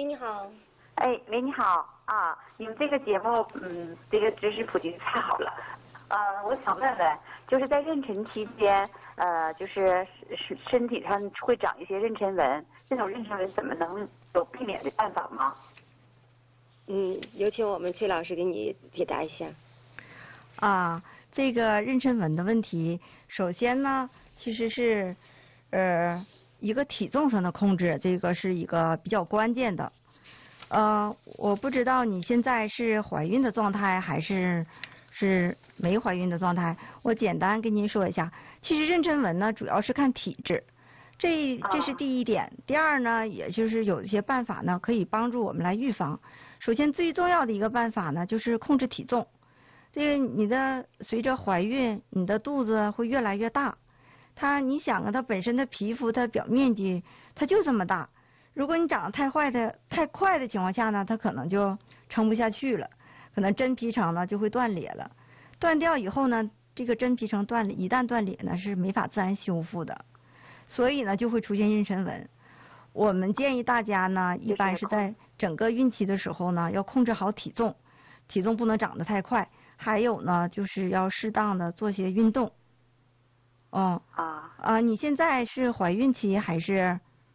喂，你好。 哎，喂，你好啊！你们这个节目，这个知识普及太好了。我想问问，就是在妊娠期间，就是身体上会长一些妊娠纹，这种妊娠纹怎么能有避免的办法吗？ 有请我们崔老师给你解答一下。 这个妊娠纹的问题，首先呢，其实是一个体重上的控制，这个是一个比较关键的。我不知道你现在是怀孕的状态还是没怀孕的状态。我简单跟您说一下，其实妊娠纹呢主要是看体质，这是第一点。第二呢，也就是有一些办法呢可以帮助我们来预防。首先最重要的一个办法呢就是控制体重。这个你的随着怀孕，你的肚子会越来越大。你想啊，它本身的皮肤它表面积它就这么大。如果你长得太快的情况下呢，它可能就撑不下去了，可能真皮层呢就会断裂了。断掉以后呢，这个真皮层一旦断裂呢是没法自然修复的，所以呢就会出现妊娠纹。我们建议大家呢，一般是在整个孕期的时候呢，要控制好体重，体重不能长得太快。还有呢，就是要适当的做些运动。你现在是怀孕期还是？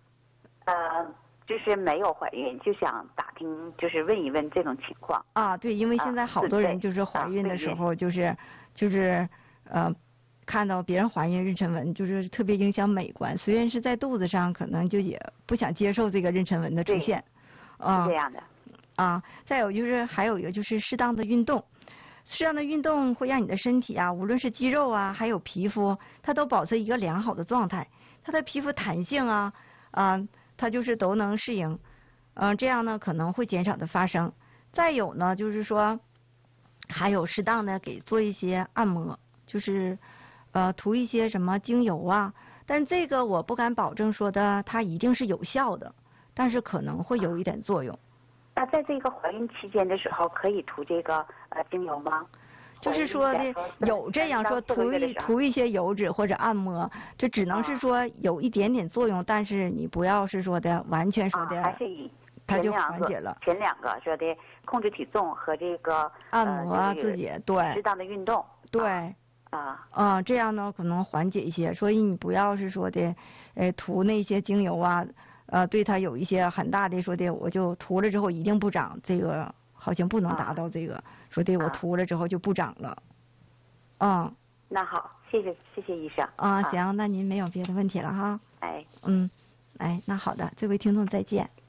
就是没有怀孕，就想打听，就是问一问这种情况。 对，因为现在好多人就是怀孕的时候，就是看到别人怀孕妊娠纹，就是特别影响美观。虽然是在肚子上，可能就也不想接受这个妊娠纹的出现。 是这样的。 再有就是还有一个就是适当的运动。适当的运动会让你的身体无论是肌肉还有皮肤，它都保持一个良好的状态，它的皮肤弹性它就是都能适应，这样呢可能会减少的发生。再有呢就是说，还有适当的给做一些按摩，就是涂一些什么精油但这个我不敢保证说的它一定是有效的，但是可能会有一点作用。 那在这个怀孕期间的时候，可以涂这个精油吗？ 就是说的有这样说涂一些油脂或者按摩，这只能是说有一点点作用，但是你不要是说的完全说的， 还是以它就缓解了。 前两个说的控制体重和这个按摩自己对适当的运动对。这样呢可能缓解一些，所以你不要是说的涂那些精油对它有一些很大的说的，我就涂了之后一定不长，这个好像不能达到这个说的我涂了之后就不长了。 那好，谢谢医生。 行，那您没有别的问题了哈？ 哎。 那好的，这位听众再见。